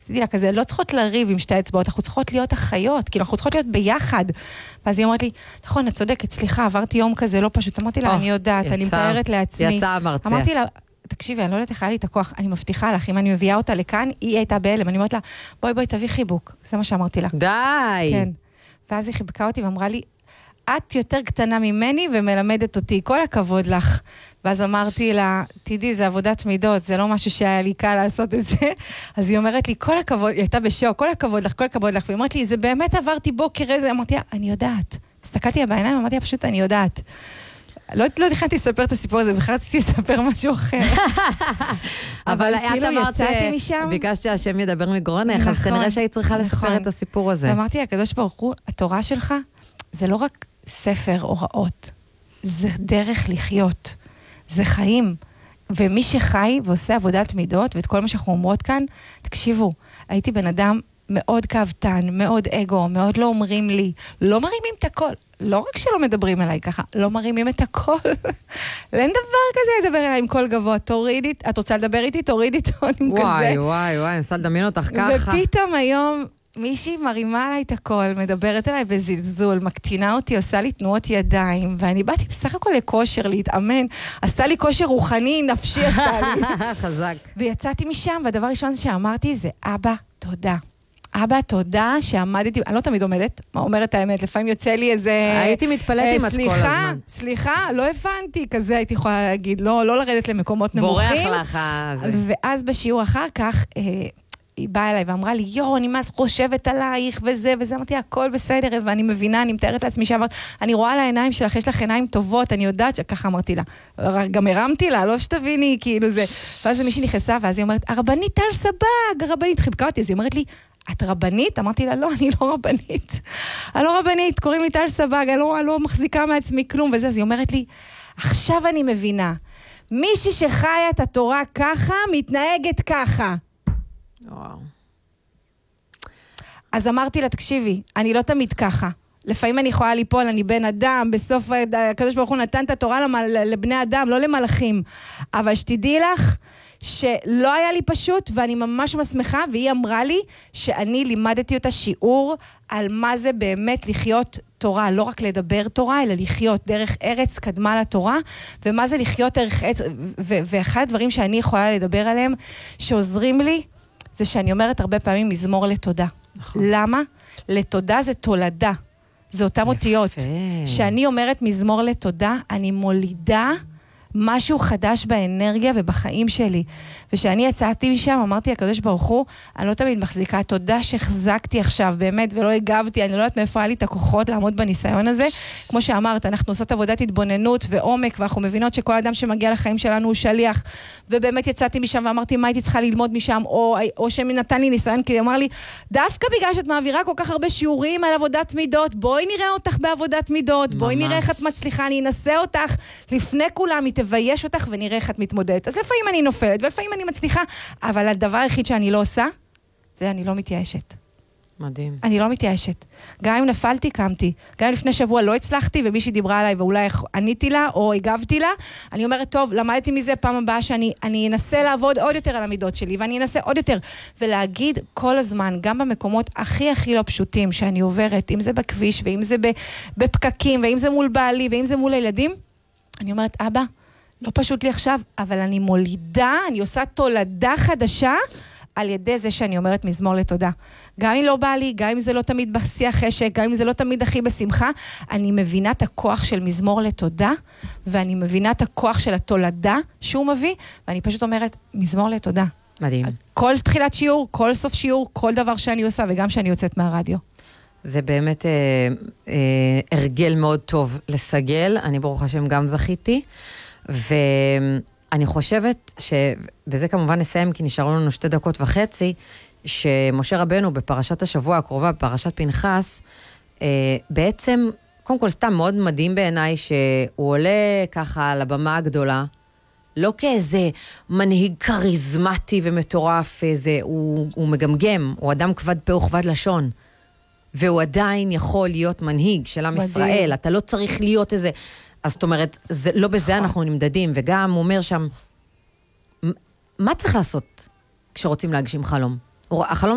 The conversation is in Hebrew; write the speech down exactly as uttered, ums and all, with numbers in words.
עשיתי לה כזה, לא צריכות לריב עם שתי אצבעות, אנחנו צריכות להיות אחיות, כאילו אנחנו צריכות להיות ביחד. ואז היא אומרת לי, נכון, את צודקת, סליחה, עברתי יום כזה, לא פשוט. אמרתי לה, אני יודעת, אני מתארת לעצמי. יצא המרצה. אמרתי לה, תקשיבי, אני לא יודעת איך היה לי את הכוח, אני מבטיחה לך, אם אני מביאה אותה לכאן, היא הייתה בהלם, אני אומרת לה, בואי בואי תביא חיבוק. זה מה שאמרתי לה. די. כן. ואז היא חיבקה אותי ואמרה לי, את יותר קטנה ממני ומלמדת אותי, כל הכבוד לך. ואז אמרתי לה, תדעי, זה עבודת מידות, זה לא משהו שהיה לי קל לעשות את זה. אז היא אומרת לי, כל הכבוד, היא הייתה בשוק, כל הכבוד לך, כל הכבוד לך. והיא אומרת לי, זה באמת עברתי בוקר איזה, אמרתי לה, אני יודעת. הסתכלתי לה בעיניים, אמרתי לה, פשוט אני יודעת. לא, לא תכנתי לספר את הסיפור הזה, בכלל רציתי לספר משהו אחר. אבל כאילו יצאתי משם. ביקשת שהשם ידבר מגרונך, אז כנראה שהיית צריכה לספר את הסיפור הזה. ואמרתי, הקדוש ברוך הוא, התורה שלך, זה לא רק ספר הוראות, זה דרך לחיות, זה חיים. ומי שחי ועושה עבודת מידות, ואת כל מה שאנחנו אומרות כאן, תקשיבו, הייתי בן אדם מאוד כאבתן, מאוד אגו, מאוד לא אומרים לי, לא מרימים את הכל. לא רק שלא מדברים אליי ככה, לא מרימים את הכל. אין דבר כזה לדבר אליי עם קול גבוה. תורידי, את רוצה לדבר איתי? תורידי טונים כזה. וואי, וואי, וואי, אני רוצה לדמיין אותך ככה. ופתאום היום מישהי מרימה עליי את הכל, מדברת אליי בזלזול, מקטינה אותי, עושה לי תנועות ידיים, ואני באתי בסך הכל לכושר, להתאמן, עשתה לי כושר רוחני, נפשי עשתה לי. חזק. ויצאתי משם, והדבר הראשון שאמרתי זה, אבא, תודה. אבא, תודה שעמדתי, אני לא תמיד עומדת, מה אומרת האמת, לפעמים יוצא לי איזה... הייתי מתפלאת עם את כל הזמן. סליחה, סליחה, לא הבנתי, כזה הייתי יכולה להגיד, לא, לא לרדת למקומות נמוכים. בורח לך. ואז בשיעור אחר כך, היא באה אליי ואמרה לי, יו, אני מה חושבת עלייך וזה, וזה, אמרתי, הכל בסדר, ואני מבינה, אני מתארת לעצמי שאמרת, אני רואה על העיניים שלך, יש לך עיניים טובות, אני יודעת שככה אמרתי לה. גם הרמתי לה, לא שתביני, כאילו זה. ואז מישהי נכנסה, ואז היא אומרת, הרבנית טל סבג, הרבנית, חיבקה אותי, אז היא אומרת לי, את רבנית? אמרתי לה, לא, אני לא רבנית. אני לא רבנית, קוראים לי טל סבג, אני לא, אני לא מחזיקה מעצמי כלום, וזה, אז היא אומרת לי, עכשיו אני מבינה, מישהי שחיה את התורה ככה, מתנהגת ככה. וואו. אז אמרתי לה, תקשיבי, אני לא תמיד ככה. לפעמים אני יכולה ליפול, אני בן אדם, בסוף הקדוש ברוך הוא נתן את התורה לבני אדם, לא למלאכים. אבל שתדעי לך, שלא היה לי פשוט, ואני ממש משמחה, והיא אמרה לי שאני לימדתי אותה שיעור על מה זה באמת לחיות תורה, לא רק לדבר תורה, אלא לחיות דרך ארץ קדמה לתורה, ומה זה לחיות דרך ארץ, ואחד הדברים שאני יכולה לדבר עליהם, שעוזרים לי, זה שאני אומרת הרבה פעמים מזמור לתודה. נכון. למה? לתודה זה תולדה. זה אותם יפה. אותיות. שאני אומרת מזמור לתודה, אני מולידה משהו חדש באנרגיה ובחיים שלי. ושאני יצאתי משם, אמרתי, הקדוש ברוך הוא, אני לא תמיד מחזיקה, תודה שהחזקתי עכשיו, באמת, ולא הגבתי, אני לא יודעת מאיפה היה לי את הכוחות לעמוד בניסיון הזה. כמו שאמרת, אנחנו עושות עבודת התבוננות ועומק, ואנחנו מבינות שכל אדם שמגיע לחיים שלנו הוא שליח, ובאמת יצאתי משם ואמרתי, מה הייתי צריכה ללמוד משם, או, או שנתן לי ניסיון, כי אמר לי, דווקא בגלל שאת מעבירה כל כך הרבה שיעורים על עבודת מידות, בואי נראה אותך בעבודת מידות, בואי נראה איך את מצליחה, אני אנסה אותך לפני כולם, היא תבייש אותך ונראה איך את מתמודדת. אז לפעמים אני נופלת, ולפעמים אני מצליחה, אבל הדבר היחיד שאני לא עושה, זה אני לא מתייאשת. מדהים. אני לא מתייאשת. גם אם נפלתי, קמתי. גם אם לפני שבוע לא הצלחתי, ומישהי דיברה עליי, ואולי עניתי לה, או הגבתי לה, אני אומרת, טוב, למדתי מזה פעם הבאה, שאני אני אנסה לעבוד עוד יותר על המידות שלי, ואני אנסה עוד יותר, ולהגיד כל הזמן, גם במקומות הכי הכי לא פשוטים, שאני עוברת, אם זה בכביש, ואם זה בפקקים, ואם זה מול בעלי, ואם זה מול הילדים, אני אומרת, אבא, לא פשוט לי עכשיו, אבל אני מולידה, אני עושה תולדה חדשה, על ידי זה שאני אומרת מזמור לתודה. גם אם לא בא לי, גם אם זה לא תמיד בשיח חשק, גם אם זה לא תמיד הכי בשמחה, אני מבינה את הכוח של מזמור לתודה, ואני מבינה את הכוח של התולדה שהוא מביא, ואני פשוט אומרת, מזמור לתודה. מדהים. כל תחילת שיעור, כל סוף שיעור, כל דבר שאני עושה, וגם שאני יוצאת מהרדיו. זה באמת אה, אה, הרגל מאוד טוב לסגל, אני ברוך השם גם זכיתי, ואני חושבת שבזה כמובן נסיים, כי נשארו לנו שתי דקות וחצי, שמשה רבנו בפרשת השבוע הקרובה, בפרשת פנחס, אה, בעצם, קודם כל סתם מאוד מדהים בעיניי, שהוא עולה ככה על הבמה הגדולה, לא כאיזה מנהיג קריזמטי ומטורף, איזה, הוא, הוא מגמגם, הוא אדם כבד פה וכבד לשון, והוא עדיין יכול להיות מנהיג של עם ישראל, אתה לא צריך להיות איזה, אז זאת אומרת, זה, לא בזה אנחנו נמדדים, וגם הוא אומר שם, מה צריך לעשות כשרוצים להגשים חלום? החלום